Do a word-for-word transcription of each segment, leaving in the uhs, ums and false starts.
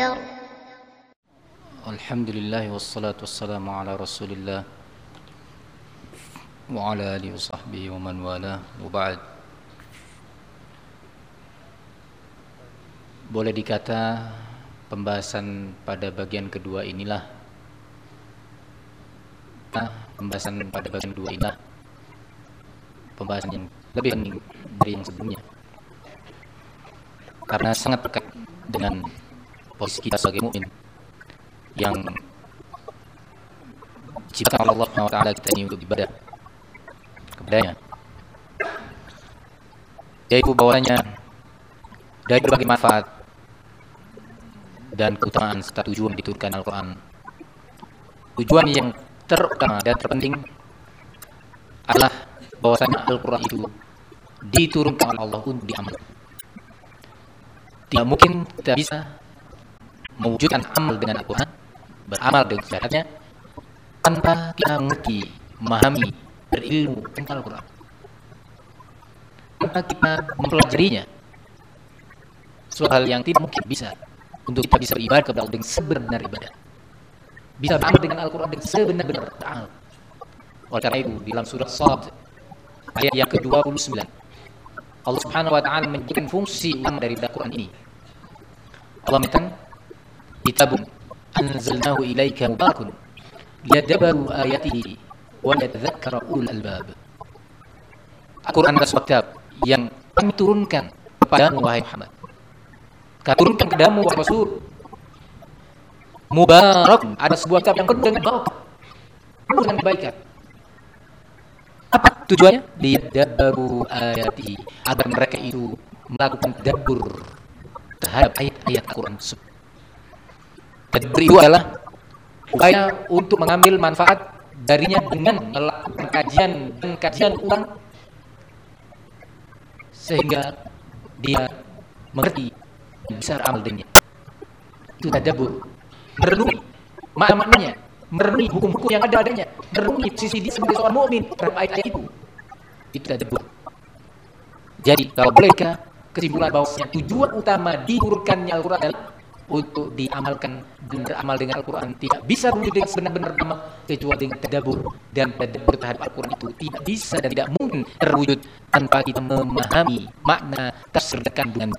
Alhamdulillah wassalatu wassalamu ala Rasulillah wa ala alihi wa sahbihi wa man wala wa ba'd. Boleh dikata pembahasan pada bagian kedua inilah nah, pembahasan pada bagian kedua inilah pembahasan yang lebih penting dari yang sebelumnya, karena sangat terkait dengan posisi kita sebagai mukmin yang diciptakan oleh Allah Subhanahu wa taala kita ini untuk ibadah kepadanya, yaitu bahwasanya dari berbagai manfaat dan keutamaan serta tujuan diturunkan Al-Quran, tujuan yang terutama dan terpenting adalah bahwasanya Al-Quran itu diturunkan oleh Allah untuk diamal. Tidak mungkin kita bisa mewujudkan amal dengan Al-Quran, beramal dengan syaratnya, tanpa kita mengerti, memahami, berilmu tentang Al-Quran, tanpa kita mempelajarinya. Suatu hal yang tidak mungkin bisa untuk kita bisa beribadah kepada Allah dengan sebenar ibadah, bisa beramal dengan Al-Quran dengan sebenar-benar beramal. Oleh karena itu, dalam surah Shad ayat yang ke dua puluh sembilan, Allah Subhanahu wa taala menjadikan fungsi utama dari Al-Quran ini. Allah mengatakan, kitabun anzalnahu ilaika mubarakun liyadabbaru ayatihi wa yatadhakkara ulul albab. Al-Quran adalah sebuah kitab yang kami turunkan kepadamu wahai Muhammad, kami turunkan kepadamu wahai Rasul. Mubarak, ada sebuah kitab yang penuh dengan barakah, penuh dengan kebaikan. Apa tujuannya? Liyadabbaru ayatihi, agar mereka itu melakukan tadabbur terhadap ayat-ayat Al-Quran tersebut. Tadabbur itu adalah upaya untuk mengambil manfaat darinya dengan melakukan kajian dan kajian ulang sehingga dia mengerti dan bisa beramal dengannya. Itu tadabbur, merenungi makna-maknanya, merenungi hukum-hukum yang ada adanya, merenungi sisi dia sebagai seorang mukmin terhadap ayat-ayat itu. Itu tadabbur. Jadi kalau boleh kesimpulan bahwasanya tujuan utama diturunkannya Al-Quran adalah untuk diamalkan dan beramal dengan Al-Quran. Tidak bisa wujud dengan sebenar-benar beramal kecuali dengan tadabbur, dan tadabbur terhadap Al-Quran itu tidak bisa dan tidak mungkin terwujud tanpa kita memahami makna tafsir dan kandungan.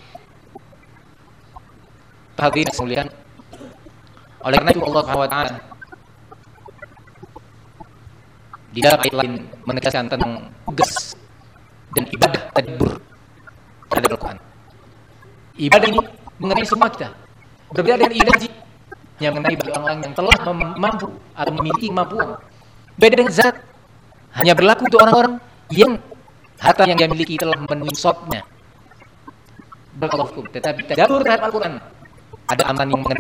Hadirin sekalian, oleh karena itu Allah Subhanahu wa taala di dalam ayat lain menegaskan tentang tugas dan ibadah tadabbur terhadap Al-Quran. Ibadah ini mengenai semua kita, berbeda dengan ibadah haji yang mengenai bagi orang-orang yang telah mampu atau memiliki kemampuan. Beda dengan zakat, hanya berlaku untuk orang-orang yang harta yang dia miliki telah memenuhi shotnya. Barakallahu fikum. Tetapi tadabbur terhadap Al-Quran, ada amalan yang mengenai